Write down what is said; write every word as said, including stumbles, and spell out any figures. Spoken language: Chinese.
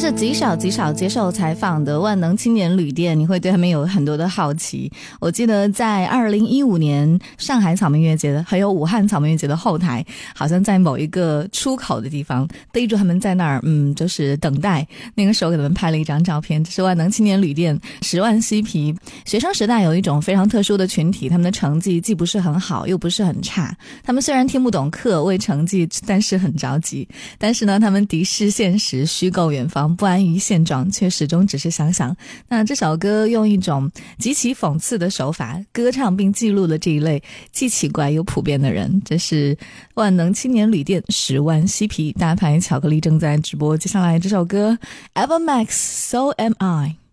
是极少极少接受采访的万能青年旅店，你会对他们有很多的好奇。我记得在二零一五年上海草莓音乐节的还有武汉草莓音乐节的后台，好像在某一个出口的地方逮住他们在那儿嗯，就是等待，那个时候给他们拍了一张照片。这是万能青年旅店十万嬉皮。学生时代有一种非常特殊的群体，他们的成绩既不是很好又不是很差，他们虽然听不懂课为成绩，但是很着急，但是呢他们敌视现实，虚构远方，不安于现状，却始终只是想想。那这首歌用一种极其讽刺的手法歌唱并记录了这一类既奇怪又普遍的人。这是万能青年旅店十万嬉皮，大牌巧克力正在直播。接下来这首歌 Evermax So Am I。